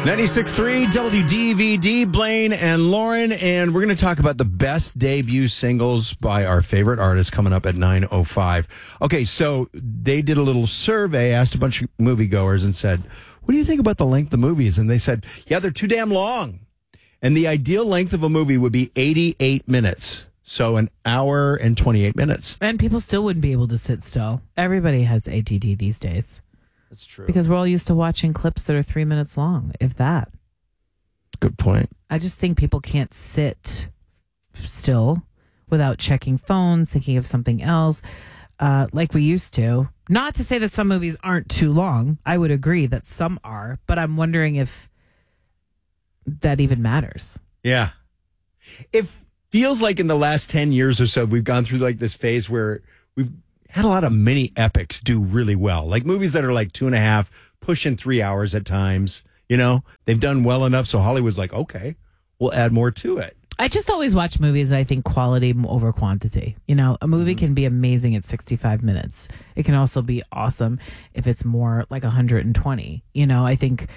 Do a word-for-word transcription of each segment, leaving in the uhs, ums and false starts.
ninety-six point three W D V D, Blaine and Lauren, and we're going to talk about the best debut singles by our favorite artists coming up at nine oh five. Okay, so they did a little survey, asked a bunch of moviegoers and said, what do you think about the length of movies? And they said, yeah, they're too damn long. And the ideal length of a movie would be eighty-eight minutes. So an hour and twenty-eight minutes. And people still wouldn't be able to sit still. Everybody has A D D these days. That's true. Because we're all used to watching clips that are three minutes long, if that. Good point. I just think people can't sit still without checking phones, thinking of something else, uh, like we used to. Not to say that some movies aren't too long. I would agree that some are, but I'm wondering if that even matters. Yeah. It feels like in the last ten years or so, we've gone through like this phase where we've had a lot of mini epics do really well. Like movies that are like two and a half, pushing three hours at times. You know, they've done well enough. So Hollywood's like, okay, we'll add more to it. I just always watch movies, I think, quality over quantity. You know, a movie mm-hmm. can be amazing at sixty-five minutes. It can also be awesome if it's more like one hundred twenty. You know, I think...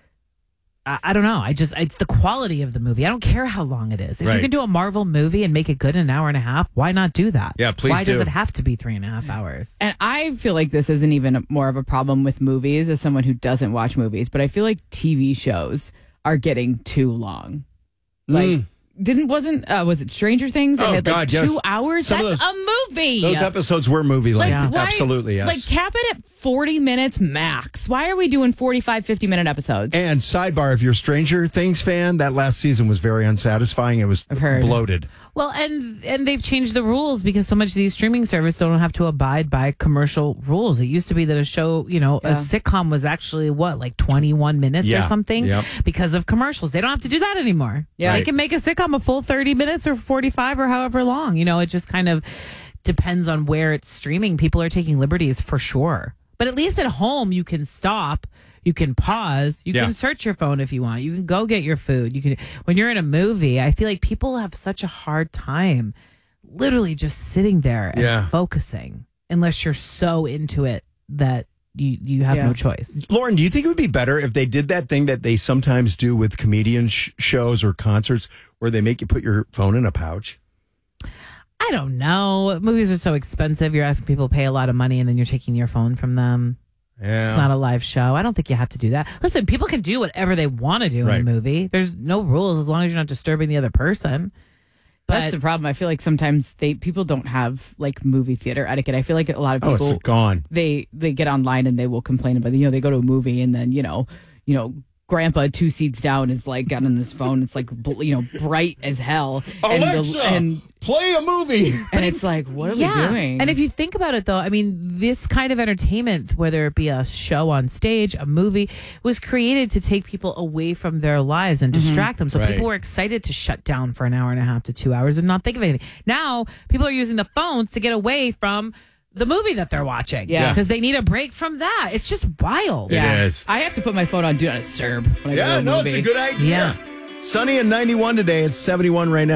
I, I don't know. I just, it's the quality of the movie. I don't care how long it is. If right. you can do a Marvel movie and make it good in an hour and a half, why not do that? Yeah, please Why do. does it have to be three and a half hours? And I feel like this isn't even a, more of a problem with movies as someone who doesn't watch movies, but I feel like T V shows are getting too long. Like, mm. didn't, wasn't, uh, was it Stranger Things? That oh, had like God, yes. two hours? Some That's those, a movie. Those episodes were movie Like, length. why- Absolutely, yes. Like, cap it at forty minutes max. Why are we doing forty-five, fifty minute episodes? And sidebar, if you're a Stranger Things fan, that last season was very unsatisfying. It was I've heard. bloated. Well, and and they've changed the rules because so much of these streaming services don't have to abide by commercial rules. It used to be that a show, you know, Yeah. a sitcom was actually what, like twenty-one minutes Yeah. or something Yep. because of commercials. They don't have to do that anymore. Yeah. They Right. can make a sitcom a full thirty minutes or forty-five or however long. You know, it just kind of depends on where it's streaming. People are taking liberties for sure. But at least at home, you can stop. You can pause. You Yeah. can search your phone if you want. You can go get your food. You can. When you're in a movie, I feel like people have such a hard time literally just sitting there and Yeah. focusing unless you're so into it that you, you have Yeah. no choice. Lauren, do you think it would be better if they did that thing that they sometimes do with comedian sh- shows or concerts where they make you put your phone in a pouch? I don't know. Movies are so expensive. You're asking people to pay a lot of money and then you're taking your phone from them. Yeah. It's not a live show. I don't think you have to do that. Listen, people can do whatever they want to do Right. in a movie. There's no rules as long as you're not disturbing the other person. But That's the problem. I feel like sometimes they people don't have like movie theater etiquette. I feel like a lot of Oh, people it's gone. they they get online and they will complain about, you know, they go to a movie and then, you know, you know, grandpa two seats down is like got on his phone. It's like, bl- you know, bright as hell. Alexa, and, the, and, play a movie. and it's like, what are yeah. we doing? And if you think about it, though, I mean, this kind of entertainment, whether it be a show on stage, a movie, was created to take people away from their lives and distract them. So Right. people were excited to shut down for an hour and a half to two hours and not think of anything. Now, people are using the phones to get away from the movie that they're watching. Yeah. Because they need a break from that. It's just wild. It yeah. is. I have to put my phone on Do Not Disturb when I go to Yeah, a no, movie. it's a good idea. Yeah. Sunny and ninety-one today. It's seventy-one right now.